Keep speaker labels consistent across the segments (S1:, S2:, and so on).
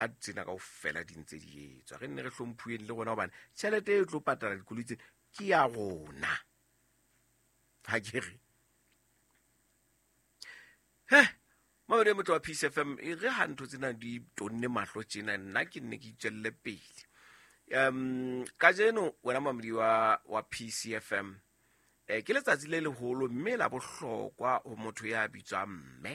S1: a tsena ka ofela di ntse di etswa re nne re hlomphueng le gona hobane tšhelete e tlo patala dikoloi tse ke ya gona ha ke re maone motho wa Peace FM e re ha ntho tsena di tonne mahlo tjena nna ke nne ke itjelle pele ka jeno wena mamedi wa Peace FM ke letsatsi le leholo mme la bohlokwa ho motho ya bitswang mme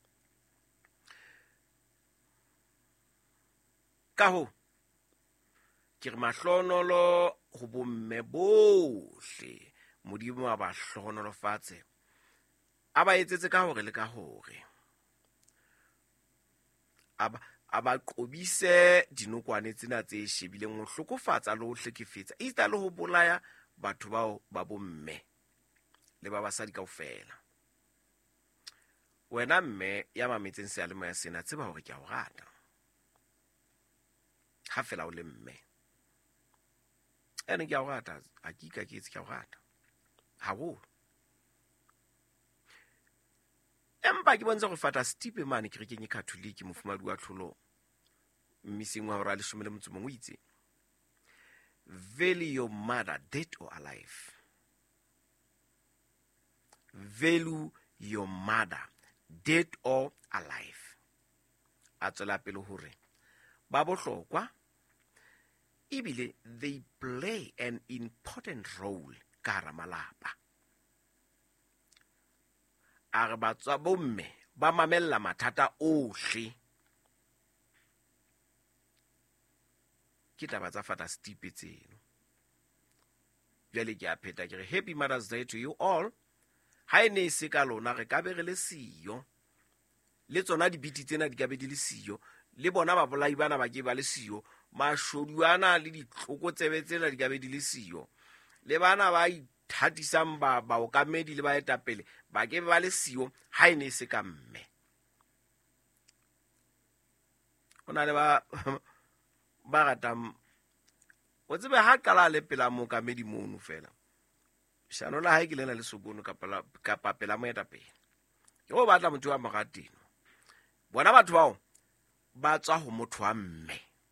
S1: ka ho ke re mahlonolo ho bomme bohle modimo wa ba hlogonolo fatshe a ba etsetse ka hore le ka hore a ba qobise dinokwane tsena tse shebileng ho hlokofatsa le ho hlekefetsa itse le ho bolaya batho bao ba bomme le ba basadi kaofela. Wena mme ya mametseng se a le moya sena tseba hore ke a o rata ha fela o le mme ene ke a o rata a ke etse ke a o rata haholo empa ke bontsha go fata stipe mane ke re kenye Catholic mofumadi wa tlholo missing wa hora le 11 o itse value your mother dead or alive. Value your mother dead or alive. A tswela pele hore ba bohlokwa ibile they play an important role ka hara malapa. A re batswa bomme ba mamella mathata ohle ke taba tsa fata stipe tseno. Jwale ke a pheta ke re happy Mother's Day to you all. Ha ene e se ka lona re ka be re le siyo le tsona dibiti tsena di ka be di le siyo le bona ba bolai bana ba ke ba le siyo mashoduana le ditlhoko tsebe tsena di ka be di le siyo le bana ba ithatisang ba okamedi le ba etapele ba ke ba le siyo ha ene e se ka mme. Ona le ba ratang o tsebe ha qala le pela mo okamedi mono fela shano la hae ke lena le sobono ka pela moetapele yo batla motho wa magateno bona batho bao ba tswa ho motho wa mme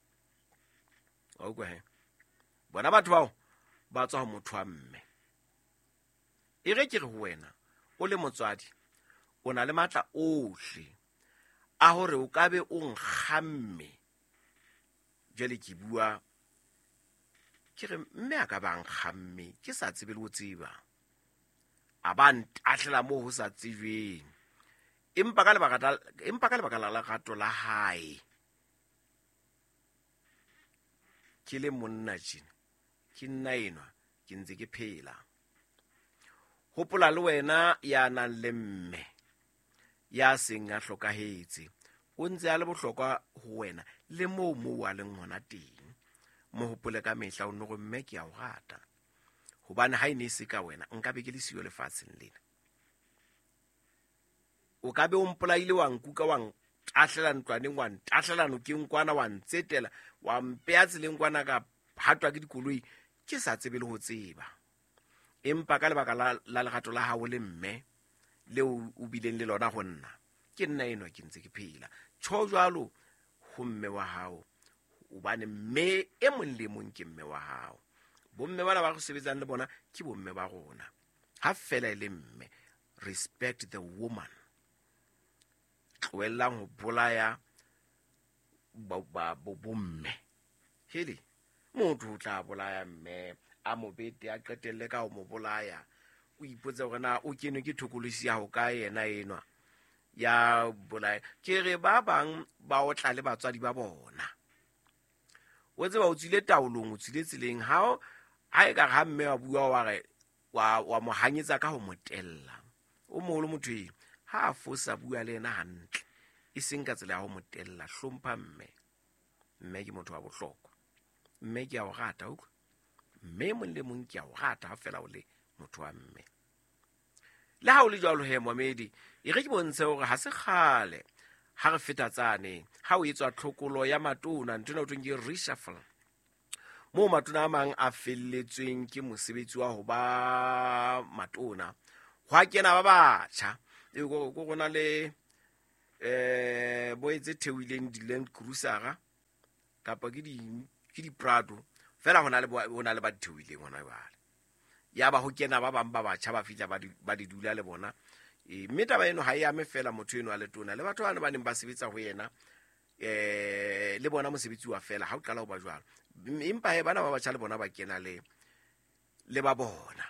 S1: o kwa he bona batho bao ba tswa ho motho wa mme e re ke re ho wena o le motswadi o na le matla ohle a hore o ka be o nkgamme jele ke bua ke re mme a ka ba nkgamme ke sa tsebe le ho tseba a ba ntahlela mo ho sa tsebeng empa ka lebaka la lerato la hae ke le monna tjena ke nna enwa ke ntse ke phela. Hopola le wena ya nang le mme ya seng a hlokahetse o ntse a le bohlokwa ho wena le moo wa leng hona teng. Mo hopole ka mehla o no go mme ke a o rata hobane ha ene se ka wena nka be ke le siyo lefatsheng lena. O ka be o mpolaile wa nkuka wa ntahlela ntlwaneng wa ntahlela nokeng kwana wa ntsetela wa mpea tseleng kwana ka hatwa ke dikoloi ke sa tsebe le ho tseba empa ka lebaka la lerato la hao le mme leo o bileng le lona go nna ke nna enwa ke ntse ke phela tsho jwalo ho mme wa hao ubane mme e mong le mong ke mme wa hao. Bomme bana ba go sebetsang le bona ke bomme ba rona ha fela le mme. Respect the woman. Tloelang ho bolaya bomme hele motho o tla bolaya mme a mobete a qetelle ka ho mo bolaya o ipotsa hore na o kene ke thokolosi ya ho ka yena enwa ya bolaya. Ke re ba bang ba o tla le batswadi ba bona o tseba o tsile taolong o tsile tseleng ha e ka ga mme wa bua wa re wa mo hanyetsa ka ho motella o moholo motho e ha a fosa bua le ena hantle e seng ka tsela ya ho motella. Hlompha mme ke motho wa bohlokwa mme ke a o rata utlwa mme mong le mong ke a o rata ha fela o le motho wa mme. Le ha o le jwalo he Mohamedi e re ke bontshe hore ha se khale ha re feta tsane ha o etswa tlhokolo ya matona ntona o tweng ke reshuffle mo matona a mang a felletsweng ke mosebetsi wa ho ba matona hwa kena ba batjha e go gona le bo etse theoileng di Land Cruiser kapa ke di Prado fela hona le ba dithuileng hona jwale ya ba ho kena ba bang ba batjha ba fitla ba di dula le bona mme taba eno ha e ame fela motho eno a letona le batho bana ba neng ba sebetsa ho yena le bona mosebetsi wa fela ha o qala ho ba jwalo empa he bana ba batjha le bona ba kena le ba bona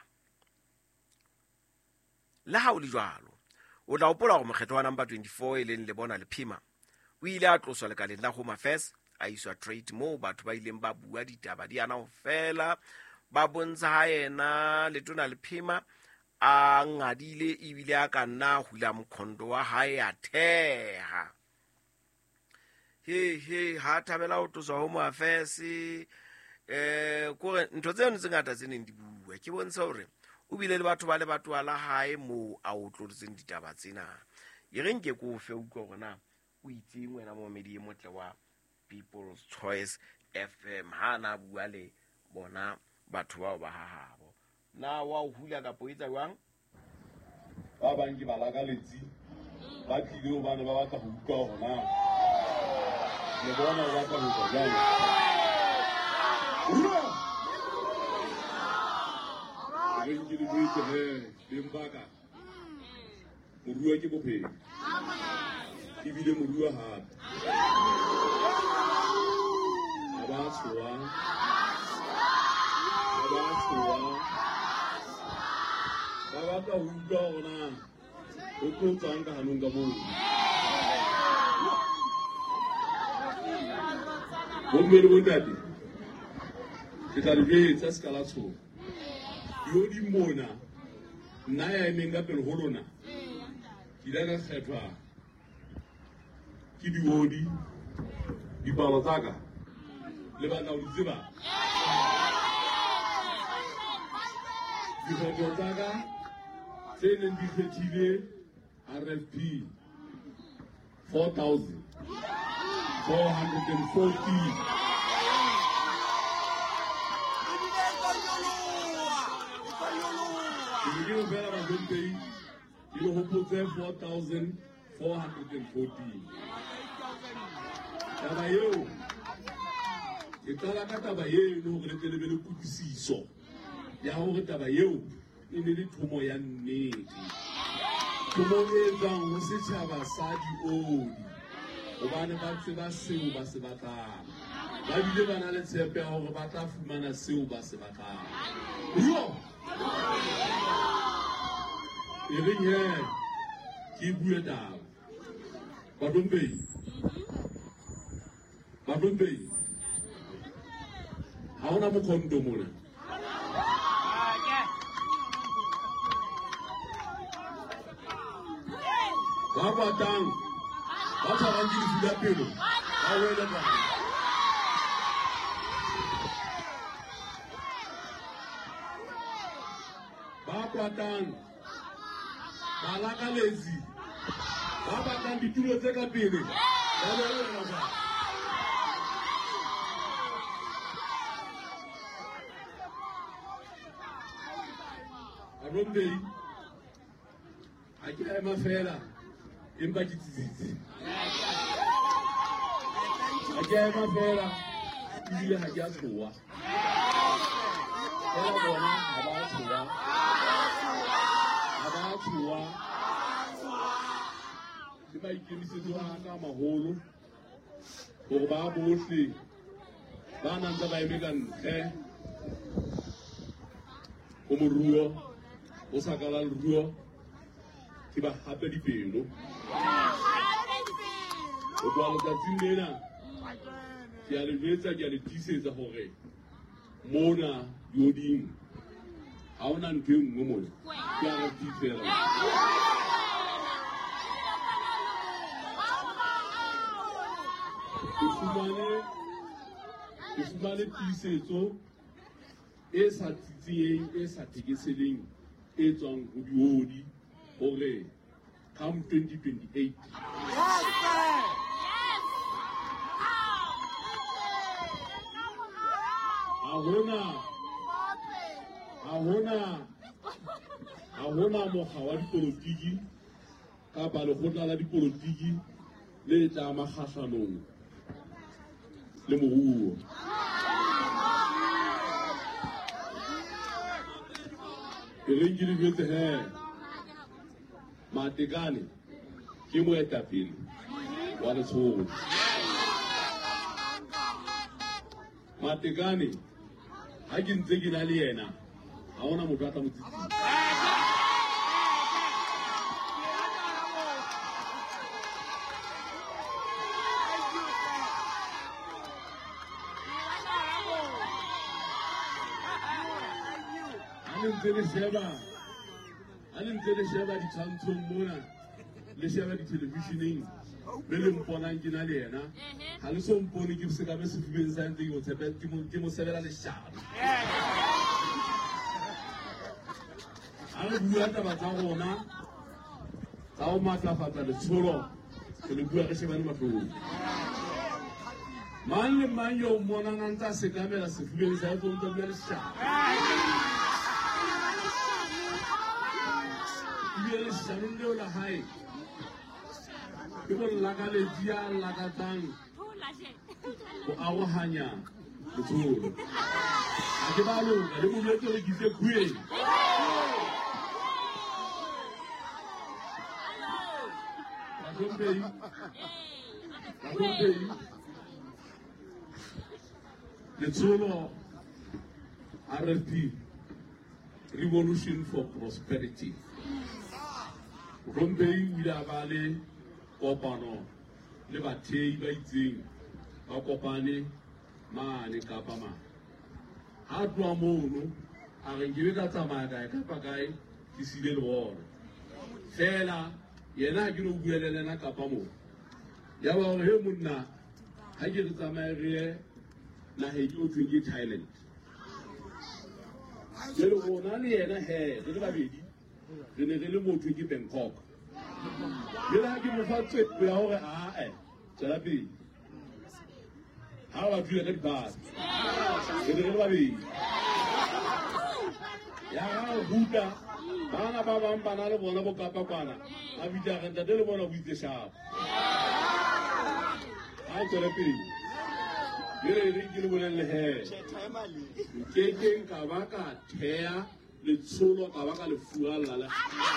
S1: le ha o le jwalo o tla hopola hore mokgetho wa number 24 e leng le bona le phima o ile a tloswa lekaleng la Home Affairs a iswa Trade mo batho ba ileng ba bua ditaba di ana ho fela ba bontsha ha yena letona le phima a ngadile ebile a ka nna hula mkhondo wa hae a theha he ha thabela ho tloswa Home Affairs kore ntho tseno tse ngata tse neng di bua ke bontsha hore o bile le batho ba le batho la hae mo a o tlotseng ditaba tsena e reng ke go fe utlwa gona o itse ngwena mo medi motle wa People's Choice FM ha na bua le bona batho bao ba hahabo na wa o hula ka poetsa jwang
S2: ba bang ke balaka letsi ba tlile ho bana ba batla ho utlwa hona le bona ba batla ho utlwa jwang re ke le buitse le mbaka morua ke bophelo ebile morua hape ba tswa ba batla ho utlwa hona o tlo tswang ka hanong ka moo bomme le bontate ke tla le jwetsa se ka la tshono yo di mona nna ya emeng ka pele ho lona ke ile ka kgethwa ke diodi dipalo tsa ka le batla ho di tseba dikgetho tsa ka tse neng di kgethile RFP 4,440 ke fela ba Zontei ke le hopotse 4,414 taba eo ke qala ka taba eno hore le tle le be le kutlwisiso ya hore taba eo e ne le thomo ya nnete thomo e etsang ho setjhaba sa diodi hobane ba tseba seo ba se batlang ba bile ba na le tshepo ya hore ba tla fumana seo ba se batlang yo e reng he ke bue taba Badompei ha ona mokhondo mona ba batang ba tshwarang ke lefu la pelo ba wele ba batang ba lakalezi ba batang ditulo tse ka pele ba wele ba Badompei ha ke ema fela empa ke tsitsitse ha ke ema fela ebile ha ke a tshoha fela bona ha ba tshoha le ba ikemisetso a ka maholo hore ba bohle ba nang tsa ba eme ka ntle o moruo o sa kala leruo ke ba hape dipelo o tloha letsatsing lena ke a le jwetsa ke a le tiisetsa hore mona dioding ha ona ntho e nngwe mona ke a re fela ke fumane tiisetso e sa tsitsiyeng e sa thekeseleng e tswang ho diodi hore come 2028 ha hona mokga wa dipolotiki kapa lekgotla la dipolotiki le tla makgahlanong le moruo. Ke reng ke di jwetse he, Matekane ke moetapele wa Letsholo. Matekane ha ke ntse ke na le yena ha hona motho a tla mo tsitsisa. Ha le ntse le sheba ditshwantshong mona, le sheba ditelevisheneng, be le mponang ke na le yena, ha le so mpone ke sekame sefubeng sa ntse ke mo sebela leshano. Ha re bua taba tsa rona tsa ho matlafatsa letsholo, ke le bua re shebane mahlong. Mang le mang yo mmonang a ntse a sekamela sefubeng sa ntse o bua leshano. Le shanong leo la hae ke bollakaledi ya lakatsang ho arohanya letsholo. Ha ke ba loka le bolwetse re kise khueng. Batlhomphehi letsholo RFP, Revolution for Prosperity. Rombeyi o ile a ba le kopano le bathehi ba itseng ba kopane mane Kapa mane. Ha tloha mono a re ke be ka tsamaya kae kapa kae ke sile le bona. Fela yena ha ke no bua le lena Kapa moo. Ya ba hore he monna ha ke re tsamaye re ye naheng eo thweng ke Thailand. Jwale rona le yena he re le babedi re ne re le motho ke Bangkok. Jwale ha ke mo fa tshepo ya hore tswela pele. Ha ba dula ka dibase re ne re le babedi. Ya ha o buta bana ba bang bana le bona bo Kapa kwana a bitsa re ntate le bona bo itse sharp. Ha tswela pele. Jwale re ke le bolelle he ke keng ka ba ka thea letsholo ka ba ka le fualla.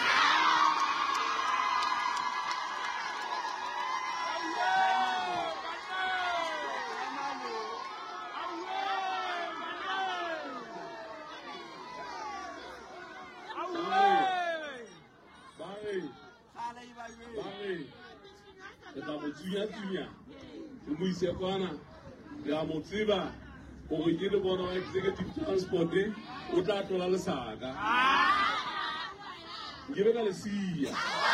S2: Re tla mo tsunya re mo ise kwana re a mo tseba gore ke le bona wa executive transport o tla tlola lesaka ke be ka le siya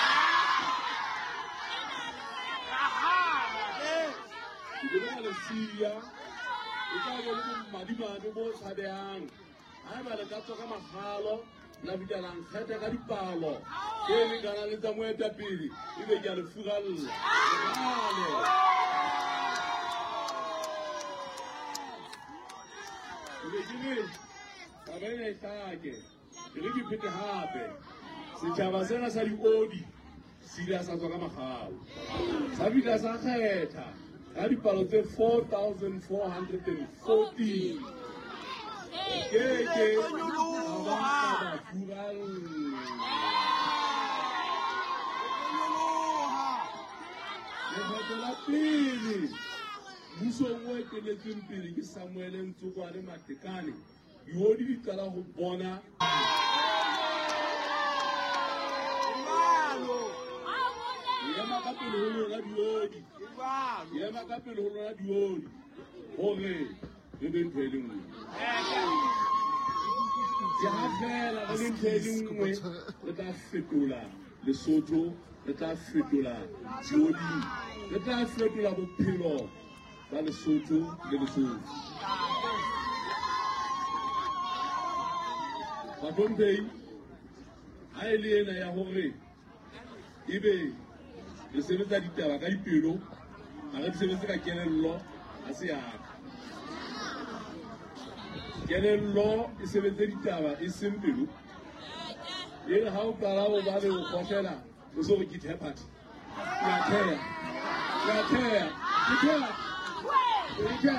S2: ke be ka le siya o tla be le madimabe mo tshabehang ha ba le ka tsoka magalo la bitalang khete ka dipalo ke le kana le tsa moetapele e be ke a le furalla Abene take re di phete hape setjhaba sena sa diodi sila sa tswa ka magalo sa bile sa kgetha ka dipalo tse 4,414 ke ba la pele buso o eteletseng pele ke Samuel Ntsokwane Matekane diodi di qala ho bona yema ka pele ho lona diodi hore re be ntho e le nngwe ya fela re le ntho e le nngwe re tla fetola Lesotho re tla fetola diodi re tla fetola bophelo ba Lesotho le Lesotho. Batlhomphehi ha e le ena ya hore ebe re sebetsa ditaba ka dipelo ha re sebetse ka kelello ha se yaka kelello e sebetse ditaba e seng pelo e re ha o qala ho ba le ho kgotlela o so re ke thepati ya thea